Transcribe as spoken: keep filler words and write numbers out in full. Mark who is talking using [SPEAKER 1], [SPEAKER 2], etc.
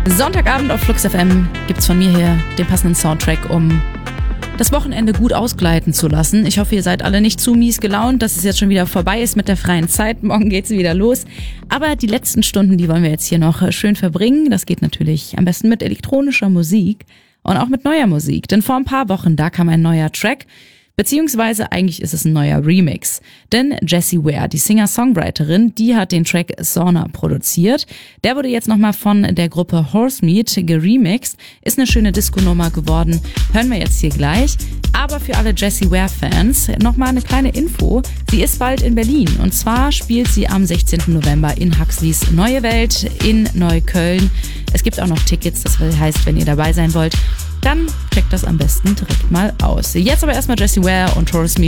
[SPEAKER 1] Sonntagabend auf Flux F M gibt's von mir hier den passenden Soundtrack, um das Wochenende gut ausgleiten zu lassen. Ich hoffe, ihr seid alle nicht zu mies gelaunt, dass es jetzt schon wieder vorbei ist mit der freien Zeit. Morgen geht's wieder los. Aber die letzten Stunden, die wollen wir jetzt hier noch schön verbringen. Das geht natürlich am besten mit elektronischer Musik und auch mit neuer Musik. Denn vor ein paar Wochen, da kam ein neuer Track. Beziehungsweise eigentlich ist es ein neuer Remix. Denn Jessie Ware, die Singer-Songwriterin, die hat den Track Sauna produziert. Der wurde jetzt nochmal von der Gruppe Horsemeat geremixed. Ist eine schöne Disco-Nummer geworden. Hören wir jetzt hier gleich. Aber für alle Jessie Ware-Fans nochmal eine kleine Info. Sie ist bald in Berlin. Und zwar spielt sie am sechzehnten November in Huxleys Neue Welt in Neukölln. Es gibt auch noch Tickets, das heißt, wenn ihr dabei sein wollt, dann checkt das am besten direkt mal aus. Jetzt aber erstmal Jessie Ware und Horsemeat